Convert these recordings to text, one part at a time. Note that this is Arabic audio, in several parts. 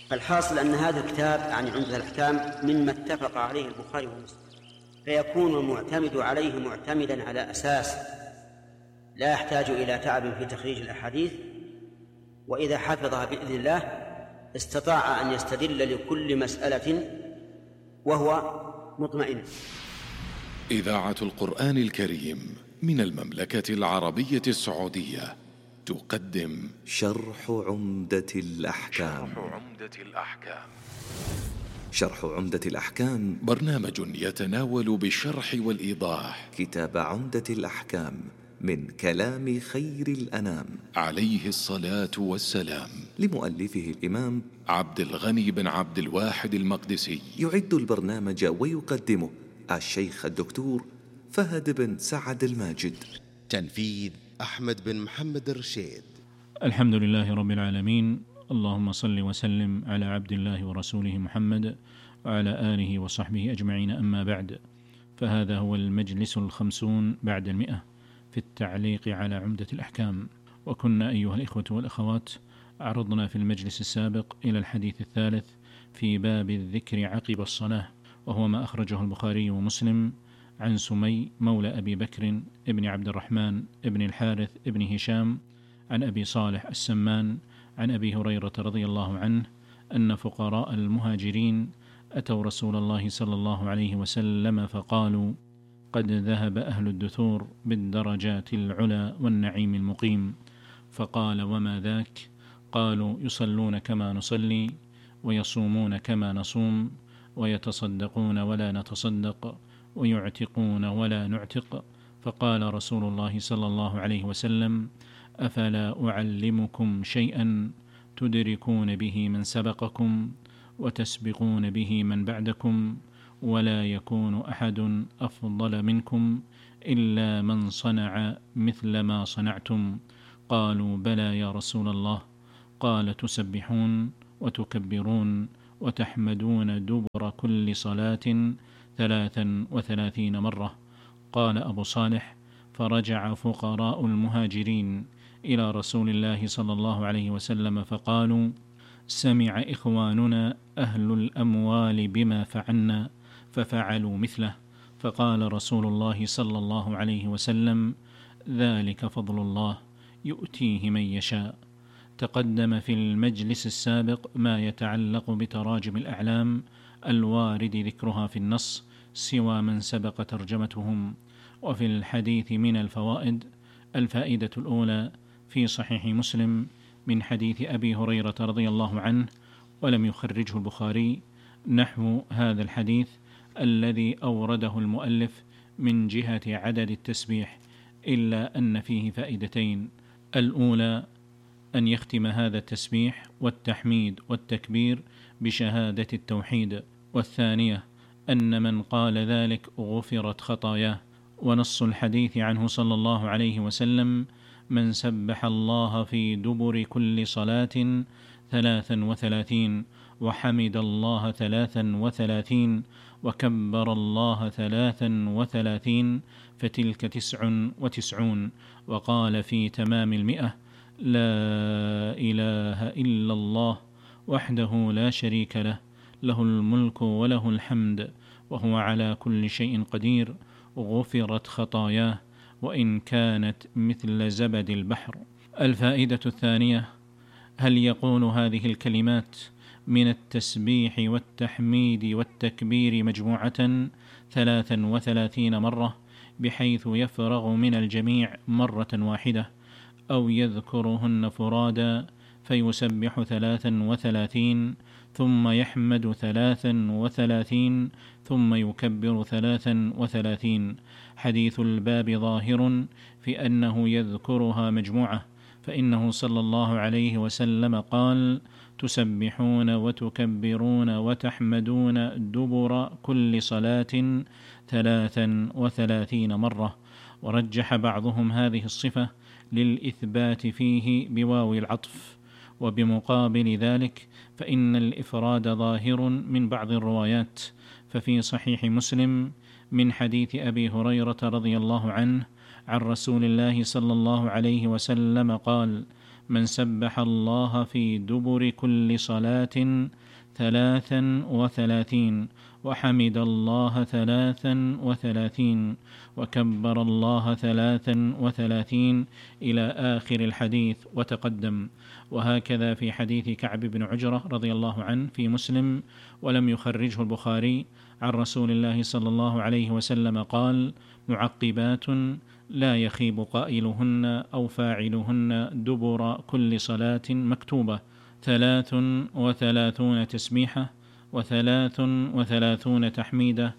الحاصل أن هذا الكتاب يعني عمدة الأحكام مما اتفق عليه البخاري ومسلم، فيكون المعتمد عليه معتمدا على أساس لا يحتاج إلى تعب في تخريج الأحاديث، وإذا حفظها بإذن الله استطاع أن يستدل لكل مسألة وهو مطمئن. إذاعة القرآن الكريم من المملكة العربية السعودية تقدم شرح عمدة الأحكام. شرح عمدة الأحكام برنامج يتناول بالشرح والإيضاح كتاب عمدة الأحكام من كلام خير الأنام عليه الصلاة والسلام، لمؤلفه الإمام عبد الغني بن عبد الواحد المقدسي. يعد البرنامج ويقدمه الشيخ الدكتور فهد بن سعد الماجد. تنفيذ أحمد بن محمد الرشيد. الحمد لله رب العالمين، اللهم صل وسلم على عبد الله ورسوله محمد وعلى آله وصحبه أجمعين، أما بعد، فهذا هو المجلس 50 بعد 100 في التعليق على عمدة الأحكام. وكنا أيها الإخوة والأخوات عرضنا في المجلس السابق إلى الحديث الثالث في باب الذكر عقب الصلاة، وهو ما أخرجه البخاري ومسلم عن سمي مولى أبي بكر ابن عبد الرحمن ابن الحارث ابن هشام عن أبي صالح السمان عن أبي هريرة رضي الله عنه أن فقراء المهاجرين أتوا رسول الله صلى الله عليه وسلم فقالوا: قد ذهب أهل الدثور بالدرجات العلى والنعيم المقيم. فقال: وما ذاك؟ قالوا: يصلون كما نصلي، ويصومون كما نصوم، ويتصدقون ولا نتصدق، ويعتقون ولا نعتق. فقال رسول الله صلى الله عليه وسلم: أفلا أعلمكم شيئا تدركون به من سبقكم وتسبقون به من بعدكم، ولا يكون أحد أفضل منكم إلا من صنع مثل ما صنعتم. قالوا: بلى يا رسول الله. قال: تسبحون وتكبرون وتحمدون دبر كل صلاة 33 مرة. قال أبو صالح: فرجع فقراء المهاجرين إلى رسول الله صلى الله عليه وسلم فقالوا: سمع إخواننا أهل الأموال بما فعلنا ففعلوا مثله. فقال رسول الله صلى الله عليه وسلم: ذلك فضل الله يؤتيه من يشاء. تقدم في المجلس السابق ما يتعلق بتراجم الأعلام الوارد ذكرها في النص سوى من سبق ترجمتهم. وفي الحديث من الفوائد: الفائدة الأولى في صحيح مسلم من حديث أبي هريرة رضي الله عنه، ولم يخرجه البخاري، نحو هذا الحديث الذي أورده المؤلف من جهة عدد التسبيح، إلا أن فيه فائدتين: الأولى أن يختم هذا التسبيح والتحميد والتكبير بشهادة التوحيد، والثانية أن من قال ذلك غفرت خطاياه. ونص الحديث عنه صلى الله عليه وسلم: من سبح الله في دبر كل صلاة 33 وحمد الله 33 وكبر الله 33 فتلك 99. وقال في تمام 100: لا إله إلا الله وحده لا شريك له، له الملك وله الحمد وهو على كل شيء قدير، غفرت خطاياه وإن كانت مثل زبد البحر. الفائدة الثانية: هل يقول هذه الكلمات من التسبيح والتحميد والتكبير مجموعة 33 مرة بحيث يفرغ من الجميع مرة واحدة، أو يذكرهن فرادا فيسبح 33 ثم يحمد 33 ثم يكبر 33؟ حديث الباب ظاهر في أنه يذكرها مجموعة، فإنه صلى الله عليه وسلم قال: تسبحون وتكبرون وتحمدون دبر كل صلاة 33 مرة. ورجح بعضهم هذه الصفة للإثبات فيه بواو العطف. وبمقابل ذلك فإن الإفراد ظاهر من بعض الروايات، ففي صحيح مسلم من حديث أبي هريرة رضي الله عنه عن رسول الله صلى الله عليه وسلم قال: من سبح الله في دبر كل صلاة 33 وحمد الله 33 وكبر الله 33 إلى آخر الحديث وتقدم. وهكذا في حديث كعب بن عجرة رضي الله عنه في مسلم ولم يخرجه البخاري عن رسول الله صلى الله عليه وسلم قال: معقبات لا يخيب قائلهن أو فاعلهن دبر كل صلاة مكتوبة 33 تسبيحة 33 تحميدة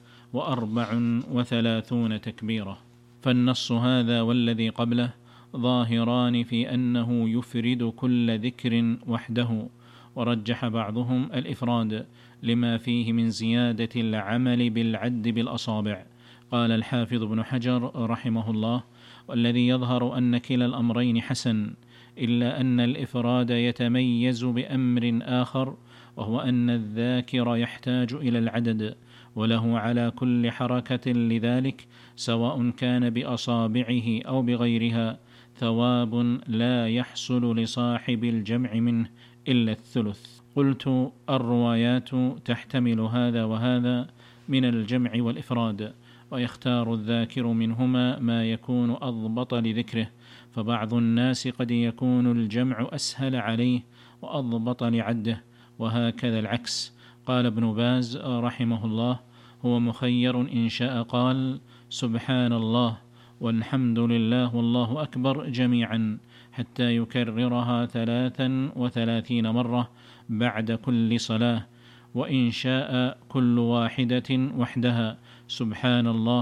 34 تكبيرة. فالنص هذا والذي قبله ظاهران في أنه يفرد كل ذكر وحده، ورجح بعضهم الإفراد لما فيه من زيادة العمل بالعد بالأصابع. قال الحافظ ابن حجر رحمه الله: والذي يظهر أن كلا الأمرين حسن، إلا أن الإفراد يتميز بأمر آخر، وهو أن الذاكر يحتاج إلى العدد، وله على كل حركة لذلك سواء كان بأصابعه أو بغيرها ثواب لا يحصل لصاحب الجمع منه إلا الثلث. قلت: الروايات تحتمل هذا وهذا من الجمع والإفراد، ويختار الذاكر منهما ما يكون أضبط لذكره، فبعض الناس قد يكون الجمع أسهل عليه وأضبط لعده، وهكذا العكس. قال ابن باز رحمه الله: هو مخير إن شاء قال سبحان الله والحمد لله والله أكبر جميعا حتى يكررها 33 مرة بعد كل صلاة، وإن شاء كل واحدة وحدها سبحان الله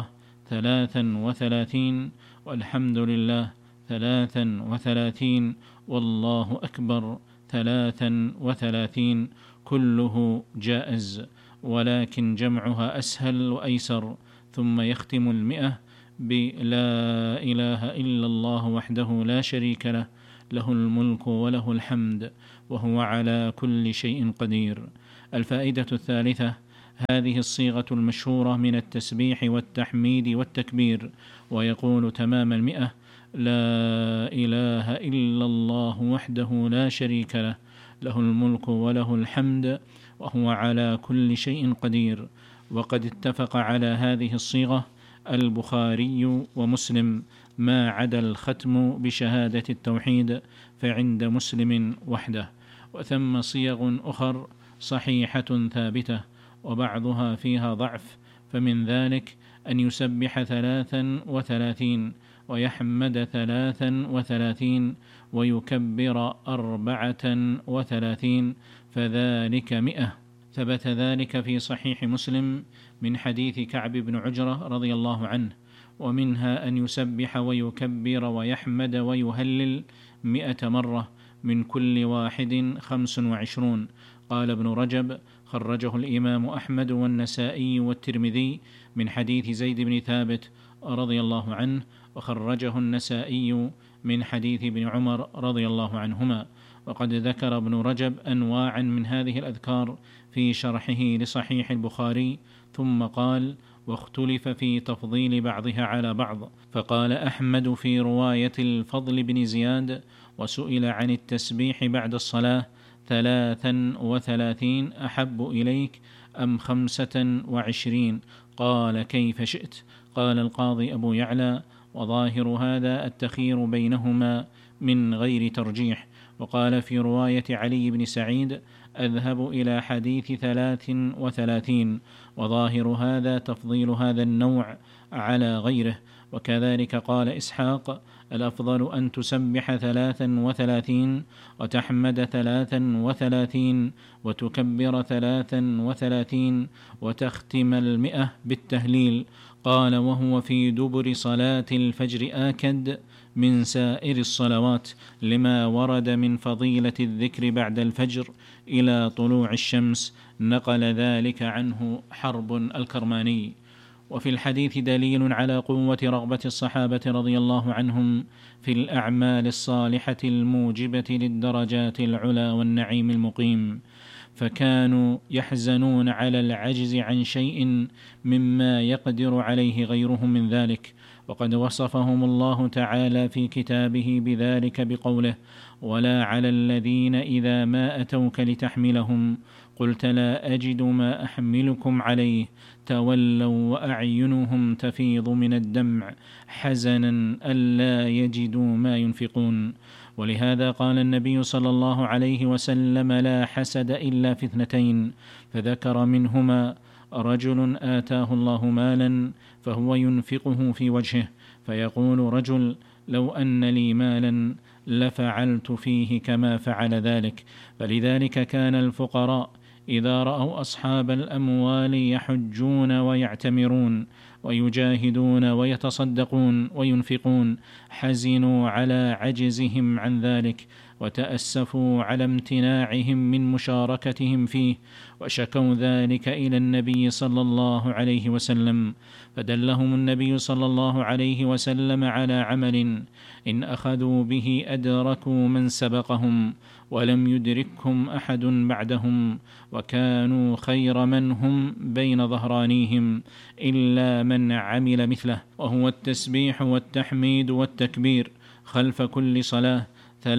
33 والحمد لله 33 والله أكبر 33، كله جائز، ولكن جمعها أسهل وأيسر. ثم يختم 100 بلا إله إلا الله وحده لا شريك له، له الملك وله الحمد وهو على كل شيء قدير. الفائدة الثالثة: هذه الصيغة المشهورة من التسبيح والتحميد والتكبير، ويقول تمام 100: لا إله إلا الله وحده لا شريك له، له الملك وله الحمد وهو على كل شيء قدير. وقد اتفق على هذه الصيغة البخاري ومسلم، ما عدا الختم بشهادة التوحيد فعند مسلم وحده. وثم صيغ أخر صحيحة ثابتة وبعضها فيها ضعف، فمن ذلك أن يسبح 33 ويحمد 33 ويكبر 34 فذلك 100. ثبت ذلك في صحيح مسلم من حديث كعب بن عجرة رضي الله عنه، ومنها أن يسبح ويكبر ويحمد ويهلل 100 مرة من كل واحد 25. قال ابن رجب: خرجه الإمام أحمد والنسائي والترمذي من حديث زيد بن ثابت رضي الله عنه، وخرجه النسائي من حديث ابن عمر رضي الله عنهما. وقد ذكر ابن رجب أنواعا من هذه الأذكار في شرحه لصحيح البخاري، ثم قال: واختلف في تفضيل بعضها على بعض. فقال أحمد في رواية الفضل بن زياد: وسئل عن التسبيح بعد الصلاة 33 أحب إليك أم 25؟ قال: كيف شئت. قال القاضي أبو يعلى: وظاهر هذا التخير بينهما من غير ترجيح. وقال في رواية علي بن سعيد: أذهب إلى حديث 33، وظاهر هذا تفضيل هذا النوع على غيره. وكذلك قال إسحاق: الأفضل أن تسبح 33 وتحمد 33 وتكبر 33 وتختم 100 بالتهليل. قال: وهو في دبر صلاة الفجر آكد من سائر الصلوات، لما ورد من فضيلة الذكر بعد الفجر إلى طلوع الشمس، نقل ذلك عنه حرب الكرماني. وفي الحديث دليل على قوة رغبة الصحابة رضي الله عنهم في الأعمال الصالحة الموجبة للدرجات العلى والنعيم المقيم، فكانوا يحزنون على العجز عن شيء مما يقدر عليه غيرهم من ذلك. وقد وصفهم الله تعالى في كتابه بذلك بقوله: ولا على الذين إذا ما أتوك لتحملهم قلت لا أجد ما أحملكم عليه تولوا وأعينهم تفيض من الدمع حزنا ألا يجدوا ما ينفقون. ولهذا قال النبي صلى الله عليه وسلم لا حسد إلا في اثنتين، فذكر منهما رجل آتاه الله مالا فهو ينفقه في وجهه فيقول رجل لو أن لي مالا لفعلت فيه كما فعل ذلك. فلذلك كان الفقراء إذا رأوا أصحاب الأموال يحجون ويعتمرون ويجاهدون ويتصدقون وينفقون حزنوا على عجزهم عن ذلك وتأسفوا على امتناعهم من مشاركتهم فيه، وشكوا ذلك إلى النبي صلى الله عليه وسلم، فدلهم النبي صلى الله عليه وسلم على عمل إن أخذوا به أدركوا من سبقهم ولم يدركهم أحد بعدهم، وكانوا خير من هم بين ظهرانيهم إلا من عمل مثله، وهو التسبيح والتحميد والتكبير خلف كل صلاة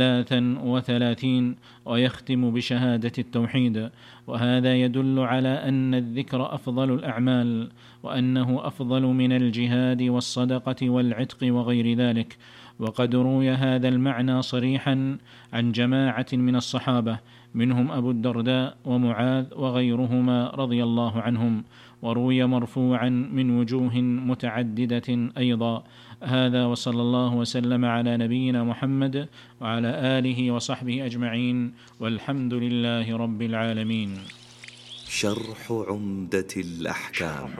33 ويختم بشهادة التوحيد. وهذا يدل على أن الذكر أفضل الأعمال، وأنه أفضل من الجهاد والصدقة والعتق وغير ذلك. وقد روي هذا المعنى صريحا عن جماعة من الصحابة منهم أبو الدرداء ومعاذ وغيرهما رضي الله عنهم، وروي مرفوعا من وجوه متعددة أيضا. هذا وصلى الله وسلم على نبينا محمد وعلى آله وصحبه أجمعين، والحمد لله رب العالمين. شرح عمدة الأحكام.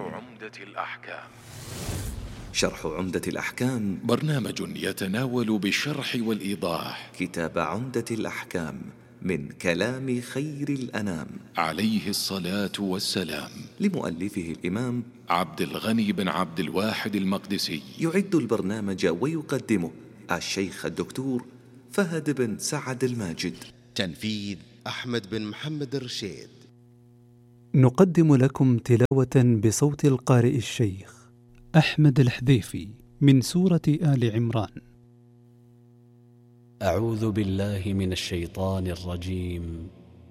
شرح عمدة الأحكام برنامج يتناول بالشرح والإيضاح كتاب عمدة الأحكام من كلام خير الأنام عليه الصلاة والسلام لمؤلفه الإمام عبد الغني بن عبد الواحد المقدسي. يعد البرنامج ويقدمه الشيخ الدكتور فهد بن سعد الماجد. تنفيذ أحمد بن محمد الرشيد. نقدم لكم تلاوة بصوت القارئ الشيخ أحمد الحذيفي من سورة آل عمران. أعوذ بالله من الشيطان الرجيم.